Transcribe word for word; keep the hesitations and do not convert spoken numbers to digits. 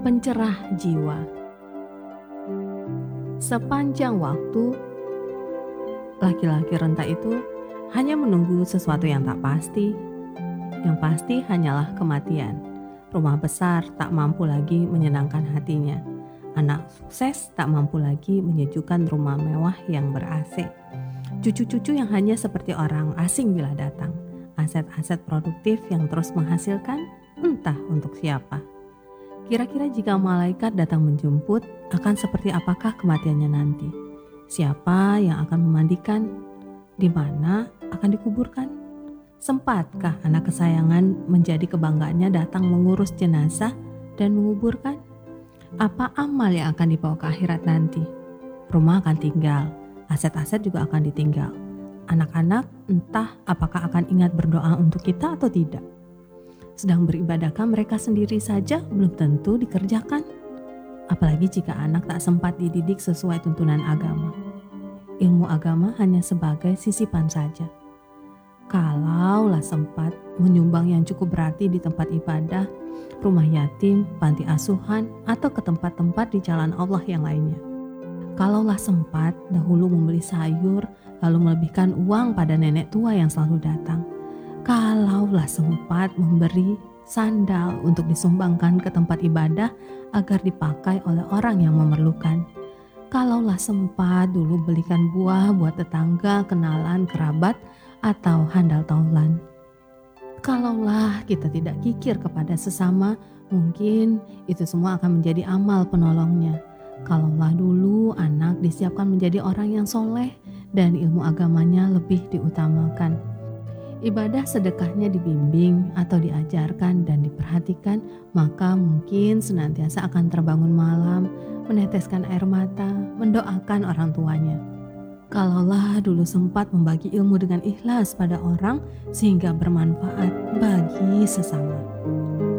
pencerah jiwa. Sepanjang waktu, laki-laki renta itu hanya menunggu sesuatu yang tak pasti. Yang pasti hanyalah kematian. Rumah besar tak mampu lagi menyenangkan hatinya. Anak sukses tak mampu lagi menyejukkan rumah mewah yang ber-A C. Cucu-cucu yang hanya seperti orang asing bila datang. Aset-aset produktif yang terus menghasilkan, entah untuk siapa. Kira-kira jika malaikat datang menjemput, akan seperti apakah kematiannya nanti? Siapa yang akan memandikan? Di mana akan dikuburkan? Sempatkah anak kesayangan menjadi kebanggaannya datang mengurus jenazah dan menguburkan? Apa amal yang akan dibawa ke akhirat nanti? Rumah akan tinggal, aset-aset juga akan ditinggal. Anak-anak entah apakah akan ingat berdoa untuk kita atau tidak. Sedang beribadahkah mereka sendiri saja belum tentu dikerjakan. Apalagi jika anak tak sempat dididik sesuai tuntunan agama. Ilmu agama hanya sebagai sisipan saja. Kalaulah sempat menyumbang yang cukup berarti di tempat ibadah, rumah yatim, panti asuhan, atau ke tempat-tempat di jalan Allah yang lainnya. Kalaulah sempat dahulu membeli sayur, lalu melebihkan uang pada nenek tua yang selalu datang. Kalaulah sempat memberi sandal untuk disumbangkan ke tempat ibadah agar dipakai oleh orang yang memerlukan. Kalaulah sempat dulu belikan buah buat tetangga, kenalan, kerabat, atau handal taulan. Kalaulah kita tidak kikir kepada sesama, mungkin itu semua akan menjadi amal penolongnya. Kalaulah dulu anak disiapkan menjadi orang yang soleh dan ilmu agamanya lebih diutamakan. Ibadah sedekahnya dibimbing atau diajarkan dan diperhatikan, maka mungkin senantiasa akan terbangun malam, meneteskan air mata, mendoakan orang tuanya. Kalaulah dulu sempat membagi ilmu dengan ikhlas pada orang sehingga bermanfaat bagi sesama.